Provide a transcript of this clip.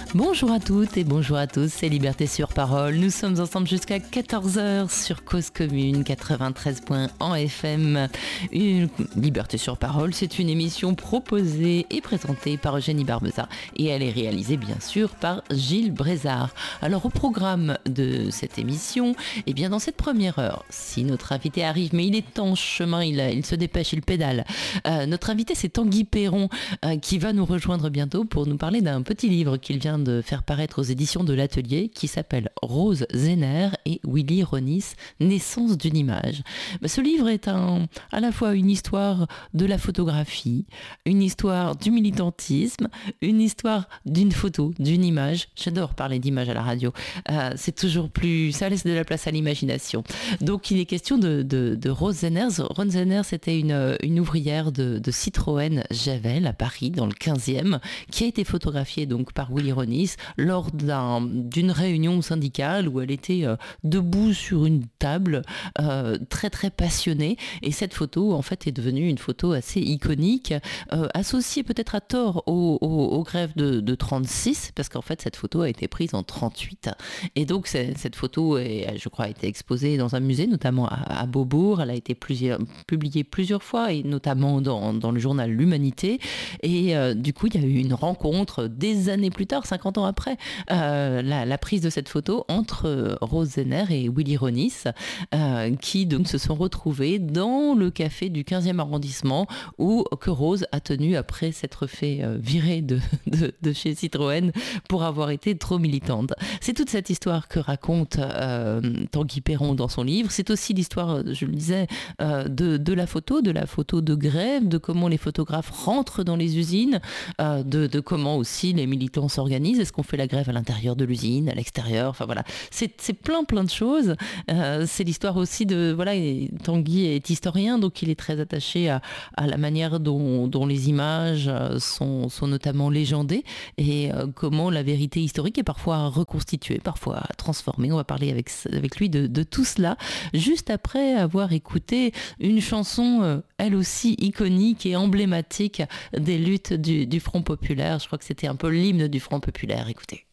Bonjour à toutes et bonjour à tous, c'est Liberté sur Parole. Nous sommes ensemble jusqu'à 14h sur Cause Commune 93.1 FM. Une Liberté sur Parole, c'est une émission proposée et présentée par Eugénie Barbeza et elle est réalisée bien sûr par Gilles Brézard. Alors au programme de cette émission, eh bien dans cette première heure, si notre invité arrive, mais il est en chemin, il se dépêche, il pédale. Notre invité c'est Tanguy Perron qui va nous rejoindre bientôt pour nous parler d'un petit livre qu'il vient de faire paraître aux éditions de l'Atelier qui s'appelle Rose Zenner et Willy Ronis, Naissance d'une image. Ce livre est à la fois une histoire de la photographie, une histoire du militantisme, une histoire d'une photo, d'une image. J'adore parler d'image à la radio. C'est toujours plus... ça laisse de la place à l'imagination. Donc il est question de Rose Zenner. Rose Zenner, c'était une ouvrière de Citroën Javel à Paris, dans le 15e, qui a été photographiée donc par Willy Ronis lors d'une réunion syndicale où elle était debout sur une table, très très passionnée. Et cette photo, en fait, est devenue une photo assez iconique, associée peut-être à tort aux grèves de 36, parce qu'en fait, cette photo a été prise en 38. Et donc, cette photo, je crois, a été exposée dans un musée, notamment à Beaubourg. Elle a été publiée plusieurs fois, et notamment dans le journal L'Humanité. Et du coup, il y a eu une rencontre des années plus tard, 50 ans après, la prise de cette photo entre Rose Zenner et Willy Ronis, qui donc se sont retrouvés dans le café du 15e arrondissement que Rose a tenu après s'être fait virer de chez Citroën pour avoir été trop militante. C'est toute cette histoire que raconte Tanguy Perron dans son livre. C'est aussi l'histoire, je le disais, de la photo de grève, de comment les photographes rentrent dans les usines, de comment aussi les militants s'organisent. Est-ce qu'on fait la grève à l'intérieur de l'usine, à l'extérieur? Enfin voilà, c'est plein de choses. C'est l'histoire aussi de... Voilà, Tanguy est historien, donc il est très attaché à la manière dont les images sont notamment légendées et comment la vérité historique est parfois reconstituée, parfois transformée. On va parler avec lui de tout cela, juste après avoir écouté une chanson, elle aussi iconique et emblématique des luttes du Front Populaire. Je crois que c'était un peu l'hymne du Front Populaire. Écoutez.